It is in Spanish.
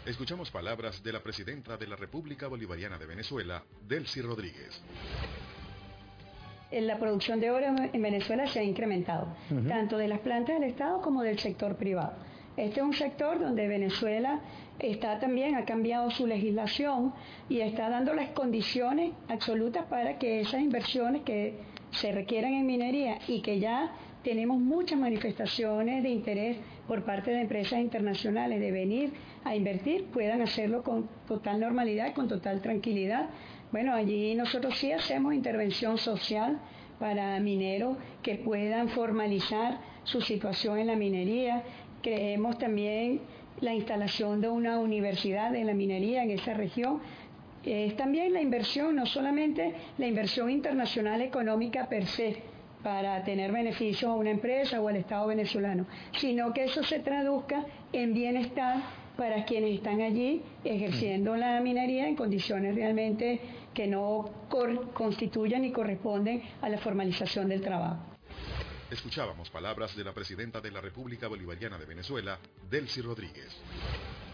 Escuchamos palabras de la presidenta de la República Bolivariana de Venezuela, Delcy Rodríguez. La producción de oro en Venezuela se ha incrementado, tanto de las plantas del Estado como del sector privado. Este es un sector donde Venezuela ha cambiado su legislación y está dando las condiciones absolutas para que esas inversiones que se requieran en minería y que ya tenemos muchas manifestaciones de interés por parte de empresas internacionales de venir a invertir, puedan hacerlo con total normalidad y con total tranquilidad. Bueno, allí nosotros sí hacemos intervención social para mineros que puedan formalizar su situación en la minería. Creemos también la instalación de una universidad de la minería en esa región. Es también la inversión, no solamente la inversión internacional económica per se, para tener beneficios a una empresa o al Estado venezolano, sino que eso se traduzca en bienestar para quienes están allí ejerciendo la minería en condiciones realmente que no constituyan ni corresponden a la formalización del trabajo. Escuchábamos palabras de la presidenta de la República Bolivariana de Venezuela, Delcy Rodríguez.